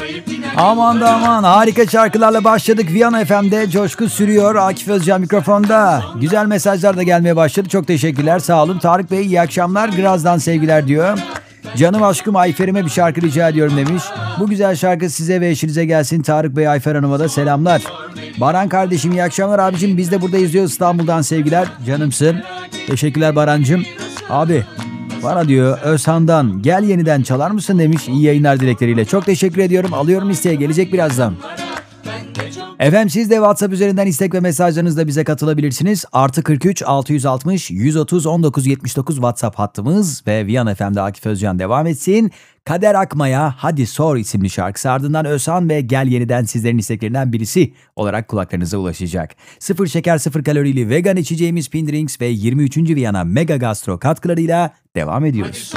Aman da aman, harika şarkılarla başladık. Viyana FM'de coşku sürüyor. Akif Özcan mikrofonda. Güzel mesajlar da gelmeye başladı. Çok teşekkürler, sağ olun. Tarık Bey iyi akşamlar. Graz'dan sevgiler diyor. Canım aşkım Ayfer'ime bir şarkı rica ediyorum demiş. Bu güzel şarkı size ve eşinize gelsin. Tarık Bey, Ayfer Hanım'a da selamlar. Baran kardeşim iyi akşamlar abicim. Biz de burada izliyoruz, İstanbul'dan sevgiler. Canımsın. Teşekkürler Barancığım. Abi bana diyor Özhan'dan gel yeniden çalar mısın demiş. İyi yayınlar dilekleriyle. Çok teşekkür ediyorum. Alıyorum listeye, gelecek birazdan. Efendim siz de WhatsApp üzerinden istek ve mesajlarınızla bize katılabilirsiniz. +43 660 130 19 79 WhatsApp hattımız ve Viyana FM'de Akif Özcan devam etsin. Kader Akmaya Hadi Sor isimli şarkısı, ardından Özhan ve Gel Yeniden sizlerin isteklerinden birisi olarak kulaklarınıza ulaşacak. 0 şeker 0 kalorili vegan içeceğimiz Pin Drinks ve 23. Viyana Mega Gastro katkılarıyla devam ediyoruz.